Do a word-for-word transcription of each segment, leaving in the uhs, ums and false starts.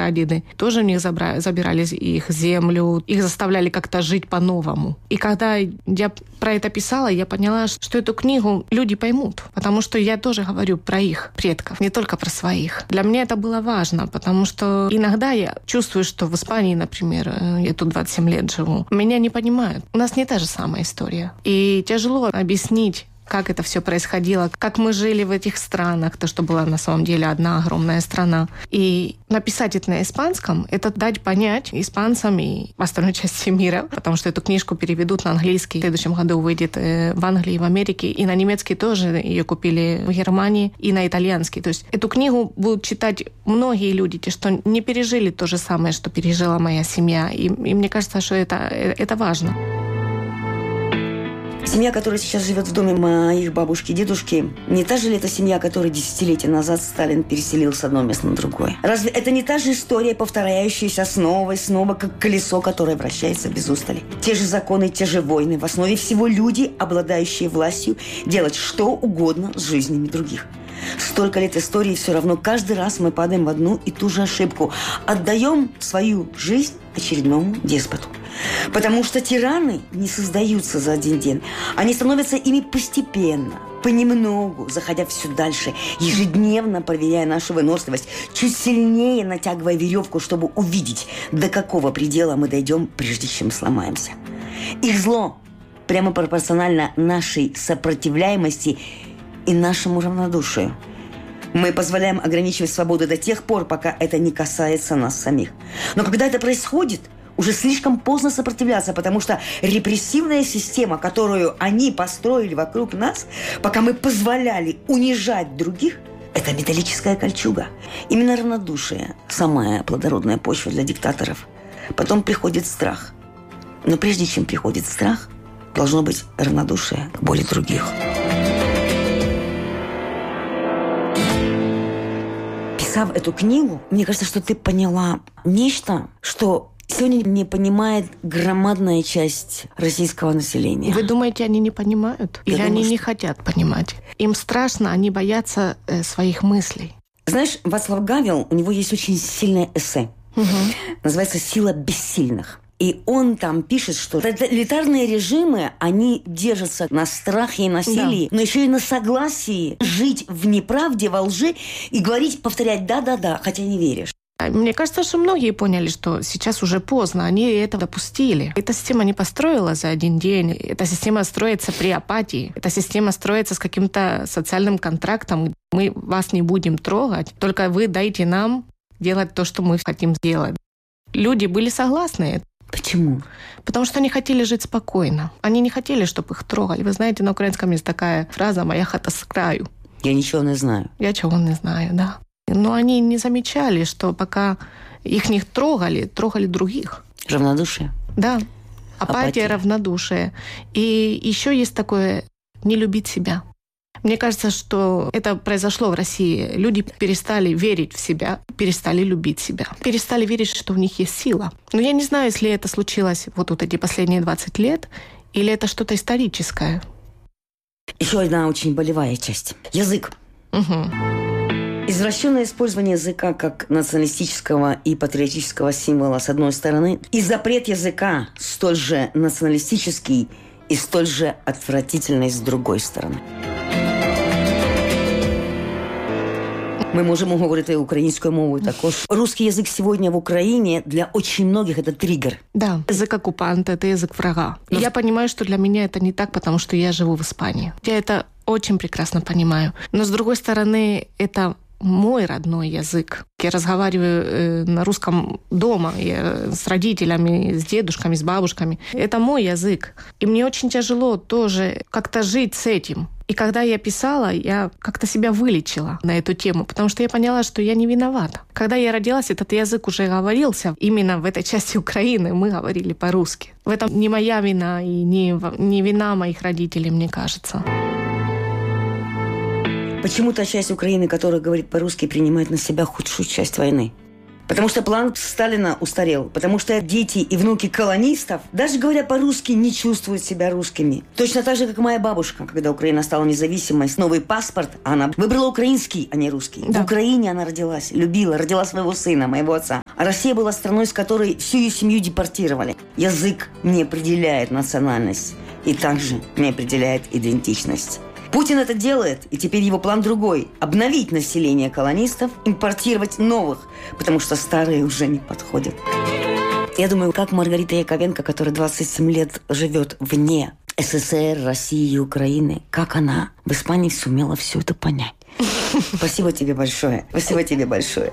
прадеды. Тоже у них забра- забирали их землю, их заставляли как-то жить по-новому. И когда я про это писала, я поняла, что эту книгу люди поймут, потому что я тоже говорю про их предков, не только про своих. Для меня это было важно, потому что иногда я чувствую, что в Испании, например, я тут двадцать семь лет живу, меня не понимают. У нас не та же самая история. И тяжело объяснить, как это все происходило, как мы жили в этих странах, то, что была на самом деле одна огромная страна. И написать это на испанском, это дать понять испанцам и остальной части мира, потому что эту книжку переведут на английский. В следующем году выйдет в Англии, в Америке, и на немецкий тоже ее купили в Германии, и на итальянский. То есть эту книгу будут читать многие люди, те, что не пережили то же самое, что пережила моя семья. И, и мне кажется, что это, это важно. Семья, которая сейчас живет в доме моих бабушки и дедушки, не та же ли это семья, которая десятилетия назад Сталин переселил с одного места на другое? Разве это не та же история, повторяющаяся снова и снова, как колесо, которое вращается без устали? Те же законы, те же войны. В основе всего люди, обладающие властью делать что угодно с жизнями других. Столько лет истории, все равно каждый раз мы падаем в одну и ту же ошибку. Отдаем свою жизнь очередному деспоту. Потому что тираны не создаются за один день. Они становятся ими постепенно, понемногу, заходя все дальше, ежедневно проверяя нашу выносливость, чуть сильнее натягивая веревку, чтобы увидеть, до какого предела мы дойдем, прежде чем сломаемся. Их зло прямо пропорционально нашей сопротивляемости и нашему равнодушию. Мы позволяем ограничивать свободу до тех пор, пока это не касается нас самих. Но когда это происходит, уже слишком поздно сопротивляться, потому что репрессивная система, которую они построили вокруг нас, пока мы позволяли унижать других, это металлическая кольчуга. Именно равнодушие – самая плодородная почва для диктаторов. Потом приходит страх. Но прежде чем приходит страх, должно быть равнодушие к боли других. Писав эту книгу, мне кажется, что ты поняла нечто, что сегодня не понимает громадная часть российского населения. Вы думаете, они не понимают? Я Или думаю, они что... не хотят понимать? Им страшно, они боятся э, своих мыслей. Знаешь, Вацлав Гавел, у него есть очень сильное эссе. Угу. Называется «Сила бессильных». И он там пишет, что тоталитарные режимы, они держатся на страхе и насилии, да, но еще и на согласии жить в неправде, во лжи и говорить, повторять «да-да-да», хотя не веришь. Мне кажется, что многие поняли, что сейчас уже поздно, они это допустили. Эта система не построила за один день, эта система строится при апатии, эта система строится с каким-то социальным контрактом. Мы вас не будем трогать, только вы дайте нам делать то, что мы хотим сделать. Люди были согласны. Почему? Потому что они хотели жить спокойно. Они не хотели, чтобы их трогали. Вы знаете, на украинском есть такая фраза «моя хата с краю». Я ничего не знаю. Я чего не знаю, да. Но они не замечали, что пока их не трогали, трогали других. Равнодушие. Да. Апатия, Апатия. Равнодушие. И еще есть такое «не любить себя». Мне кажется, что это произошло в России. Люди перестали верить в себя, перестали любить себя, перестали верить, что у них есть сила. Но я не знаю, если это случилось вот, вот эти последние двадцать лет, или это что-то историческое. Еще одна очень болевая часть. Язык. Угу. Извращенное использование языка как националистического и патриотического символа с одной стороны, и запрет языка столь же националистический и столь же отвратительный с другой сторони. Ми можемо говорити українською мовою також. Русский язык сегодня в Украине для очень многих это триггер. Да, язык оккупанта, это язык врага. Но... Я понимаю, что для меня это не так, потому что я живу в Испании. Я это очень прекрасно понимаю. Но с другой стороны, это мой родной язык. Я разговариваю э, на русском дома, я с родителями, с дедушками, с бабушками. Это мой язык. И мне очень тяжело тоже как-то жить с этим. И когда я писала, я как-то себя вылечила на эту тему, потому что я поняла, что я не виновата. Когда я родилась, этот язык уже говорился. Именно в этой части Украины мы говорили по-русски. В этом не моя вина и не, не вина моих родителей, мне кажется. Почему та часть Украины, которая говорит по-русски, принимает на себя худшую часть войны? Потому что план Сталина устарел. Потому что дети и внуки колонистов, даже говоря по-русски, не чувствуют себя русскими. Точно так же, как моя бабушка, когда Украина стала независимой, с новый паспорт, она выбрала украинский, а не русский. Да. В Украине она родилась, любила, родила своего сына, моего отца. Россия была страной, с которой всю ее семью депортировали. Язык не определяет национальность и также не определяет идентичность. Путин это делает, и теперь его план другой – обновить население колонистов, импортировать новых, потому что старые уже не подходят. Я думаю, как Маргарита Яковенко, которая двадцать семь лет живет вне СССР, России и Украины, как она в Испании сумела все это понять. Спасибо тебе большое. Спасибо тебе большое.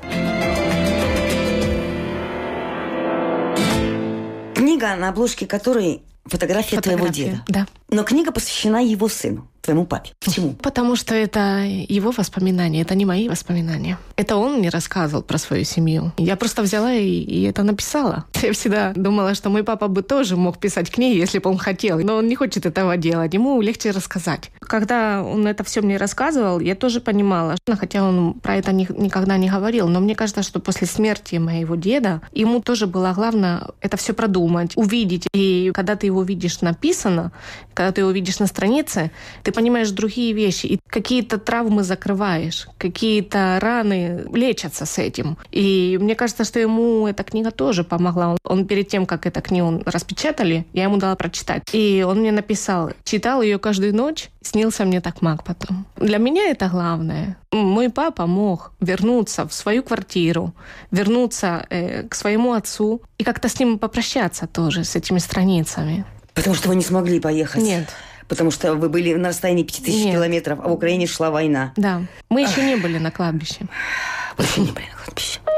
Книга, на обложке которой фотография, фотография твоего деда. Да. Но книга посвящена его сыну, твоему папе. Почему? Потому что это его воспоминания, это не мои воспоминания. Это он мне рассказывал про свою семью. Я просто взяла и, и это написала. Я всегда думала, что мой папа бы тоже мог писать книги, если бы он хотел. Но он не хочет этого делать. Ему легче рассказать. Когда он это все мне рассказывал, я тоже понимала, хотя он про это ни, никогда не говорил, но мне кажется, что после смерти моего деда ему тоже было главное это все продумать, увидеть. И когда ты его видишь написано, когда ты его видишь на странице, ты понимаешь другие вещи. И какие-то травмы закрываешь, какие-то раны лечатся с этим. И мне кажется, что ему эта книга тоже помогла. Он, он перед тем, как эту книгу распечатали, я ему дала прочитать. И он мне написал, читал ее каждую ночь, снился мне так маг потом. Для меня это главное. Мой папа мог вернуться в свою квартиру, вернуться э, к своему отцу и как-то с ним попрощаться тоже, с этими страницами. Потому что вы не смогли поехать? Нет. Потому что вы были на расстоянии пяти тысяч километров, а в Украине шла война. Да. Мы еще не были на кладбище. Вы еще не были на кладбище.